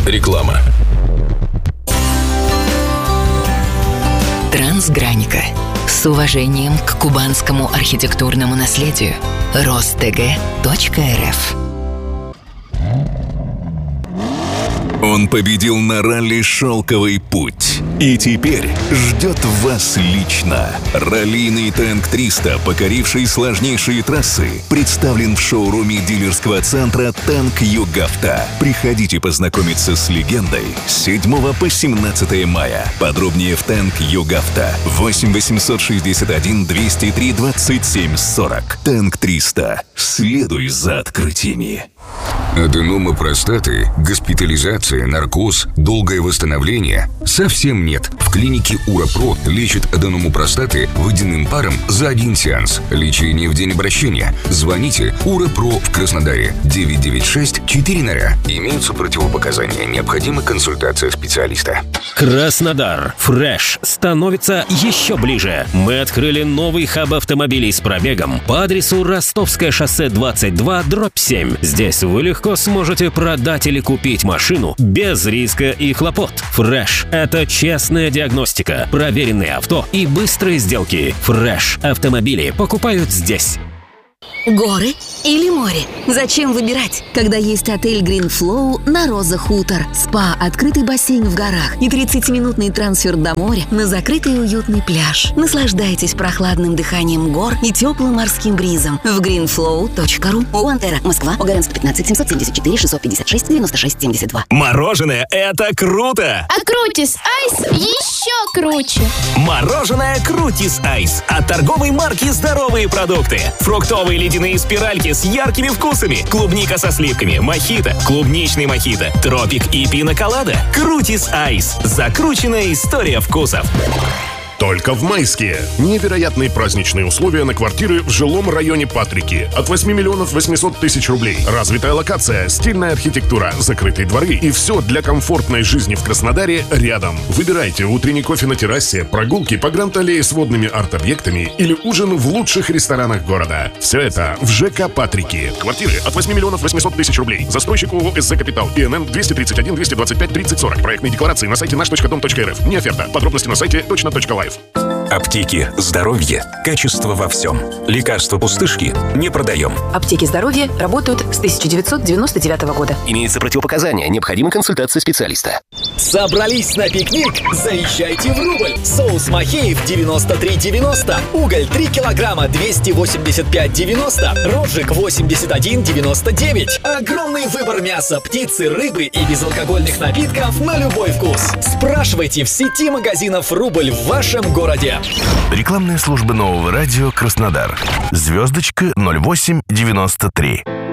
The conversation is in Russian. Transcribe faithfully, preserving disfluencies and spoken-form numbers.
Реклама. Трансграника. С уважением к кубанскому архитектурному наследию. Ростг точка эр эф. Он победил на ралли «Шелковый путь» и теперь ждет вас лично. Раллийный Тэнк триста, покоривший сложнейшие трассы, представлен в шоуруме дилерского центра «Тэнк Югавто». Приходите познакомиться с легендой с седьмого по семнадцатое мая. Подробнее в «Тэнк Югавто». восемь восемьсот шестьдесят один двести три двадцать семь сорок. «Тэнк триста». Следуй за открытиями. Аденома простаты, госпитализация, наркоз, долгое восстановление? Совсем нет. В клинике УРАПРО лечат аденому простаты водяным паром за один сеанс. Лечение в день обращения. Звоните УРАПРО в Краснодаре девять девять шесть четыре ноль. Имеются противопоказания. Необходима консультация специалиста. Краснодар. Фреш становится еще ближе. Мы открыли новый хаб автомобилей с пробегом по адресу Ростовское шоссе двадцать два дробь семь. Здесь вы легко сможете продать или купить машину без риска и хлопот. Фреш – это честная диагностика, проверенные авто и быстрые сделки. Фреш. Автомобили покупают здесь. Горы или море? Зачем выбирать, когда есть отель Green Flow на Роза Хутор? Спа, открытый бассейн в горах и тридцатиминутный трансфер до моря на закрытый уютный пляж. Наслаждайтесь прохладным дыханием гор и теплым морским бризом в грин флоу точка ру. Уантера, Москва, Огарен сто пятнадцать семьсот семьдесят четыре шестьсот пятьдесят шесть девяносто шесть семьдесят два. Мороженое – это круто! А Крутис Айс еще круче! Мороженое Крутис Айс от торговой марки «Здоровые продукты». Фруктовые ледяные спиральки с яркими вкусами. Клубника со сливками, мохито, клубничный мохито, тропик и пина-колада. Крутис Айс. Закрученная история вкусов. Только в Майске. Невероятные праздничные условия на квартиры в жилом районе Патрики. От восьми миллионов восьмисот тысяч рублей. Развитая локация, стильная архитектура, закрытые дворы и все для комфортной жизни в Краснодаре рядом. Выбирайте утренний кофе на террасе, прогулки по Гранд-аллее с водными арт-объектами или ужин в лучших ресторанах города. Все это в ЖК Патрики. Квартиры от восьми миллионов восьмисот тысяч рублей. Застройщик ООО «СЗ Капитал». ИНН двести тридцать один двести двадцать пять тридцать сорок. Проектные декларации на сайте наш точка дом точка эр эф. Не оферта. Подробности на сайте точно точка лайф. Аптеки. Здоровье. Качество во всем. Лекарства пустышки не продаем. Аптеки здоровья работают с тысяча девятьсот девяносто девятого года. Имеются противопоказания. Необходима консультация специалиста. Собрались на пикник? Заезжайте в Рубль. Соус Махеев девяносто три девяносто. Уголь три килограмма двести восемьдесят пять девяносто. Роджик восемьдесят один девяносто девять. Огромный выбор мяса, птицы, рыбы и безалкогольных напитков на любой вкус. Спрашивайте в сети магазинов Рубль в вашем городе. Рекламная служба Нового радио Краснодар. Звездочка ноль восемь девяносто три.